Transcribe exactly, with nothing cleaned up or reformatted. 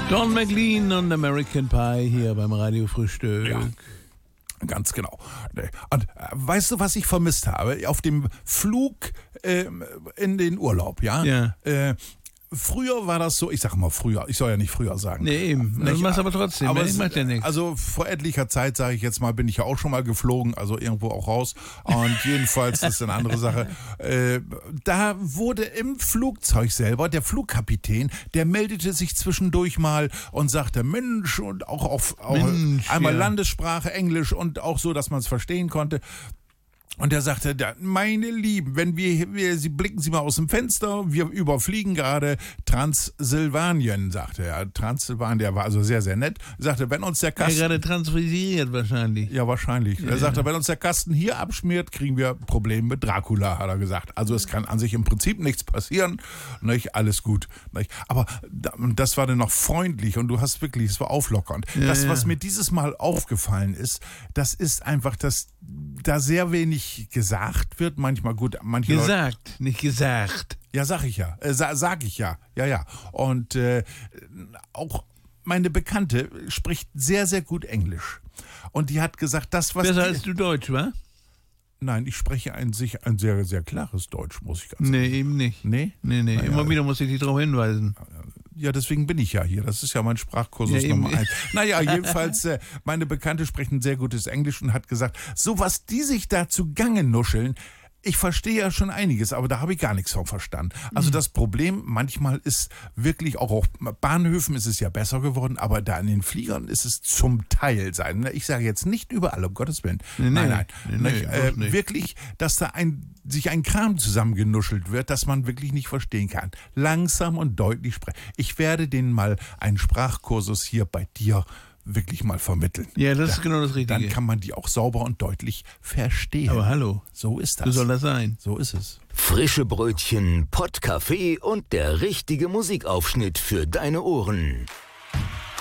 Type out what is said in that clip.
Don McLean und American Pie hier beim Radiofrühstück. Ja. Ganz genau. Und äh, weißt du, was ich vermisst habe? Auf dem Flug äh, in den Urlaub, ja? Ja. Äh, Früher war das so, ich sag mal früher, ich soll ja nicht früher sagen. Nee, eben. Das machst aber trotzdem, aber ich es, mach ja nichts. Also vor etlicher Zeit, sage ich jetzt mal, bin ich ja auch schon mal geflogen, also irgendwo auch raus. Und jedenfalls, das ist eine andere Sache. Äh, da wurde im Flugzeug selber, der Flugkapitän, der meldete sich zwischendurch mal und sagte, Mensch, und auch auf auch Mensch, einmal ja. Landessprache, Englisch und auch so, dass man es verstehen konnte. Und er sagte, meine Lieben, wenn wir, wir, Sie blicken Sie mal aus dem Fenster, wir überfliegen gerade Transsilvanien, sagte er. Transsilvanien, der war also sehr, sehr nett. Sagte, wenn uns der Er Kasten... gerade transferiert wahrscheinlich. Ja, wahrscheinlich. Ja. Er sagte, wenn uns der Kasten hier abschmiert, kriegen wir Probleme mit Dracula, hat er gesagt. Also es kann an sich im Prinzip nichts passieren, nicht? Alles gut. Nicht? Aber das war dann noch freundlich und du hast wirklich, es war auflockernd. Ja, das, ja. was mir dieses Mal aufgefallen ist, das ist einfach, dass da sehr wenig gesagt wird, manchmal gut, manche Leute... Gesagt, nicht gesagt. Ja, sag ich ja, äh, sa sag ich ja, ja, ja. Und äh, auch meine Bekannte spricht sehr, sehr gut Englisch. Und die hat gesagt, das, was... Besser die, als du Deutsch, wa? Nein, ich spreche ein, sich ein sehr, sehr klares Deutsch, muss ich ganz Nee, eben nicht. Nee? Nee, nee, Naja. immer wieder muss ich dich darauf hinweisen. Ja, deswegen bin ich ja hier. Das ist ja mein Sprachkursus Ja, eben. Nummer eins. Naja, jedenfalls, äh, meine Bekannte spricht ein sehr gutes Englisch und hat gesagt, so was die sich da zu Gange nuscheln, ich verstehe ja schon einiges, aber da habe ich gar nichts von verstanden. Also das Problem manchmal ist wirklich, auch auf Bahnhöfen ist es ja besser geworden, aber da in den Fliegern ist es zum Teil sein. Ich sage jetzt nicht überall, um Gottes Willen. Nee, nein, nein. nee, nee, nicht, bloß äh, nicht. wirklich, dass da ein, sich ein Kram zusammengenuschelt wird, das man wirklich nicht verstehen kann. Langsam und deutlich sprechen. Ich werde denen mal einen Sprachkursus hier bei dir wirklich mal vermitteln. Ja, das ist Da- genau das Richtige. Dann kann man die auch sauber und deutlich verstehen. Aber hallo, So ist so das. soll das sein. So ist es. Frische Brötchen, Pottkaffee und der richtige Musikaufschnitt für deine Ohren.